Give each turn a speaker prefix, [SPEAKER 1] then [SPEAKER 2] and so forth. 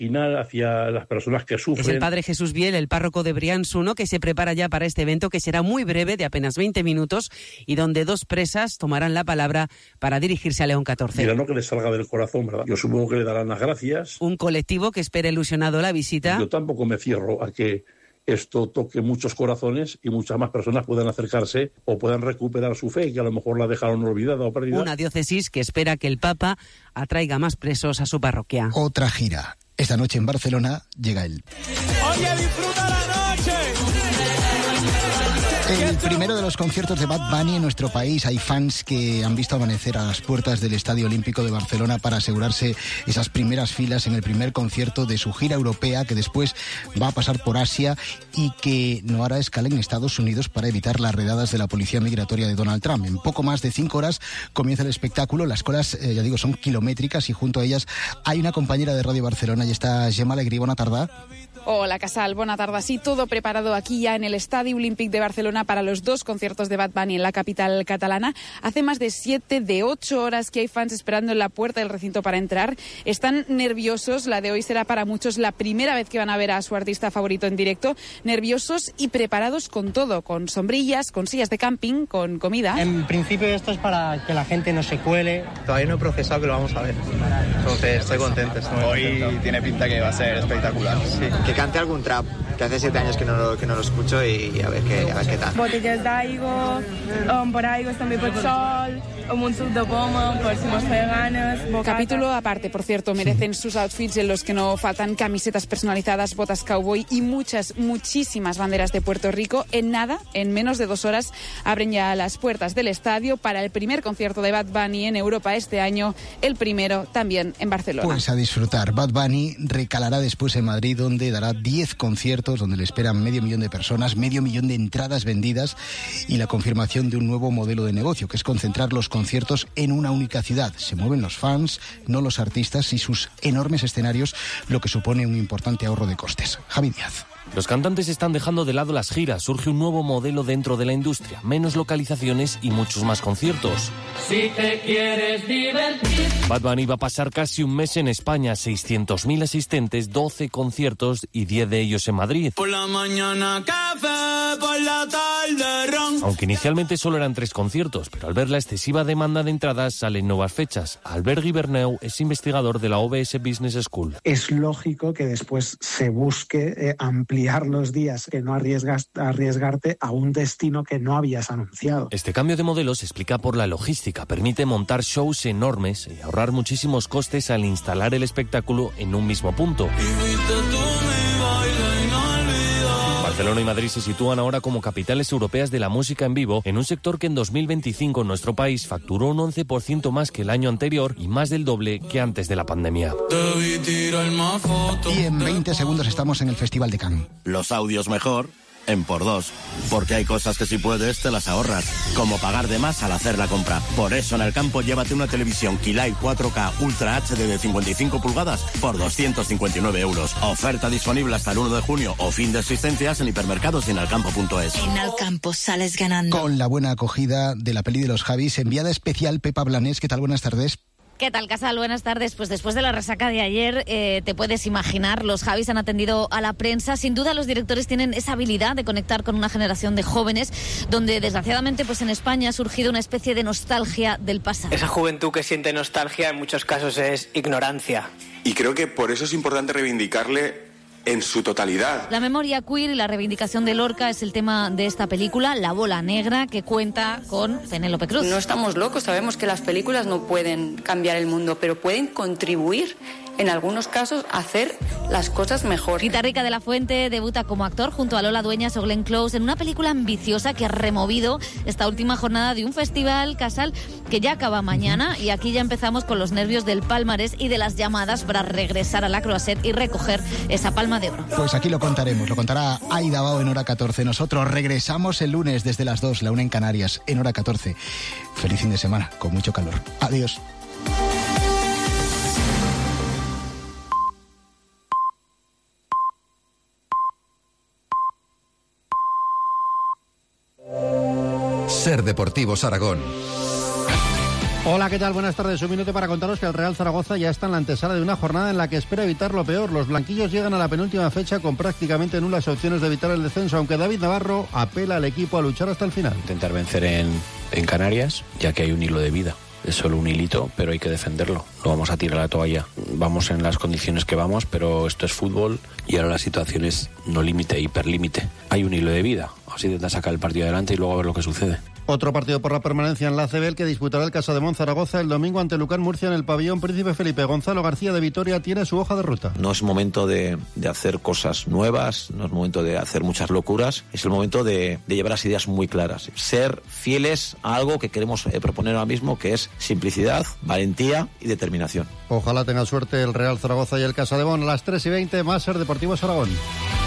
[SPEAKER 1] final hacia las personas que sufren.
[SPEAKER 2] Es el padre Jesús Biel, el párroco de Briançon, ¿no?, que se prepara ya para este evento, que será muy breve, de apenas 20 minutos, y donde 2 presas tomarán la palabra para dirigirse a León XIV.
[SPEAKER 1] Mira, no que les salga del corazón, ¿verdad? Yo supongo que le darán las gracias.
[SPEAKER 2] Un colectivo que espera ilusionado la visita.
[SPEAKER 1] Yo tampoco me cierro a que esto toque muchos corazones y muchas más personas puedan acercarse o puedan recuperar su fe, que a lo mejor la dejaron olvidada o perdida.
[SPEAKER 2] Una diócesis que espera que el Papa atraiga más presos a su parroquia.
[SPEAKER 3] Otra gira. Esta noche en Barcelona llega él.
[SPEAKER 4] ¡Oye, disfruta la noche!
[SPEAKER 3] El primero de los conciertos de Bad Bunny en nuestro país. Hay fans que han visto amanecer a las puertas del Estadio Olímpico de Barcelona para asegurarse esas primeras filas en el primer concierto de su gira europea, que después va a pasar por Asia y que no hará escala en Estados Unidos para evitar las redadas de la policía migratoria de Donald Trump. En poco más de 5 horas comienza el espectáculo. Las colas, ya digo, son kilométricas y junto a ellas hay una compañera de Radio Barcelona y está Gemma Alegrí. Bona tarda.
[SPEAKER 5] Hola, Casal, buena tarde. Sí, todo preparado aquí ya en el Estadio Olímpic de Barcelona para los 2 conciertos de Bad Bunny en la capital catalana. Hace más de 7 de 8 horas que hay fans esperando en la puerta del recinto para entrar. Están nerviosos. La de hoy será para muchos la primera vez que van a ver a su artista favorito en directo. Nerviosos y preparados con todo, con sombrillas, con sillas de camping, con comida.
[SPEAKER 6] En principio esto es para que la gente no se cuele.
[SPEAKER 7] Todavía no he procesado que lo vamos a ver. Entonces estoy contento.
[SPEAKER 8] Hoy tiene pinta que va a ser espectacular.
[SPEAKER 7] Sí. Que cante algún trap, que hace 7 años que no lo escucho y a ver qué tal.
[SPEAKER 9] Botellas d'aigua, per aigües també pot sol, amb un suc de poma, per si mos feia ganes.
[SPEAKER 5] Capítulo aparte, por cierto, merecen sus outfits en los que no faltan camisetas personalizadas, botas cowboy y muchísimas banderas de Puerto Rico. En menos de 2 horas, abren ya las puertas del estadio para el primer concierto de Bad Bunny en Europa este año, el primero también en Barcelona.
[SPEAKER 3] Pues a disfrutar. Bad Bunny recalará después en Madrid, donde dará 10 conciertos, donde le esperan 500.000 de personas, 500.000 de entradas vendidas y la confirmación de un nuevo modelo de negocio, que es concentrar los conciertos en una única ciudad. Se mueven los fans, no los artistas, y sus enormes escenarios, lo que supone un importante ahorro de costes. Javi Díaz.
[SPEAKER 10] Los cantantes están dejando de lado las giras. Surge un nuevo modelo dentro de la industria. Menos localizaciones y muchos más conciertos.
[SPEAKER 4] Si te quieres divertir.
[SPEAKER 10] Bad Bunny va a pasar casi un mes en España. 600.000 asistentes, 12 conciertos y 10 de ellos en Madrid.
[SPEAKER 4] Por la mañana café, por la tarde ron.
[SPEAKER 10] Aunque inicialmente solo eran 3 conciertos, pero al ver la excesiva demanda de entradas salen nuevas fechas. Albert Guiberneu es investigador de la OBS Business School.
[SPEAKER 11] Es lógico que después se busque ampliar los días, que no arriesgarte a un destino que no habías anunciado.
[SPEAKER 10] Este cambio de modelo se explica por la logística. Permite montar shows enormes y ahorrar muchísimos costes al instalar el espectáculo en un mismo punto. Barcelona y Madrid se sitúan ahora como capitales europeas de la música en vivo, en un sector que en 2025 en nuestro país facturó un 11% más que el año anterior y más del doble que antes de la pandemia.
[SPEAKER 3] Y en 20 segundos estamos en el Festival de Cannes.
[SPEAKER 12] Los audios mejor en por 2, porque hay cosas que si puedes te las ahorras, como pagar de más al hacer la compra. Por eso en el campo llévate una televisión Kilai 4K Ultra HD de 55 pulgadas por 259 euros. Oferta disponible hasta el 1 de junio o fin de existencias en hipermercados y en alcampo.es.
[SPEAKER 13] En Alcampo sales ganando.
[SPEAKER 3] Con la buena acogida de la peli de los Javis, enviada especial Pepa Blanés. ¿Qué tal? Buenas tardes.
[SPEAKER 14] ¿Qué tal, Casal? Buenas tardes. Pues después de la resaca de ayer, te puedes imaginar, los Javis han atendido a la prensa. Sin duda, los directores tienen esa habilidad de conectar con una generación de jóvenes, donde desgraciadamente pues en España ha surgido una especie de nostalgia del pasado.
[SPEAKER 15] Esa juventud que siente nostalgia en muchos casos es ignorancia.
[SPEAKER 16] Y creo que por eso es importante reivindicarle en su totalidad.
[SPEAKER 14] La memoria queer y la reivindicación de Lorca es el tema de esta película, La bola negra, que cuenta con Penélope Cruz.
[SPEAKER 17] No estamos locos, sabemos que las películas no pueden cambiar el mundo, pero pueden contribuir en algunos casos a hacer las cosas mejor.
[SPEAKER 14] Rita Rica de la Fuente debuta como actor junto a Lola Dueñas o Glenn Close en una película ambiciosa que ha removido esta última jornada de un festival, Casal, que ya acaba mañana, y aquí ya empezamos con los nervios del palmarés y de las llamadas para regresar a la Croisette y recoger esa palma de oro.
[SPEAKER 3] Pues aquí lo contaremos, lo contará Aida Bao en Hora 14. Nosotros regresamos el lunes desde las 2, la 1 en Canarias, en Hora 14. Feliz fin de semana, con mucho calor. Adiós.
[SPEAKER 18] Ser Deportivos Aragón. Hola, ¿qué tal? Buenas tardes. Un minuto para contaros que el Real Zaragoza ya está en la antesala de una jornada en la que espera evitar lo peor. Los blanquillos llegan a la penúltima fecha con prácticamente nulas opciones de evitar el descenso, aunque David Navarro apela al equipo a luchar hasta el final.
[SPEAKER 19] Intentar vencer en Canarias, ya que hay un hilo de vida. Es solo un hilito, pero hay que defenderlo. No vamos a tirar la toalla. Vamos en las condiciones que vamos, pero esto es fútbol y ahora la situación es no límite, hiperlímite. Hay un hilo de vida. Así intenta sacar el partido adelante y luego a ver lo que sucede.
[SPEAKER 18] Otro partido por la permanencia en la ACB, el que disputará el Casademont Zaragoza el domingo ante Lucán Murcia en el pabellón Príncipe Felipe. Gonzalo García de Vitoria tiene su hoja de ruta.
[SPEAKER 20] No es momento de hacer cosas nuevas, no es momento de hacer muchas locuras, es el momento de llevar las ideas muy claras. Ser fieles a algo que queremos proponer ahora mismo, que es simplicidad, valentía y determinación.
[SPEAKER 18] Ojalá tenga suerte el Real Zaragoza y el Casademont. A las 3:20, Máser Deportivos Aragón.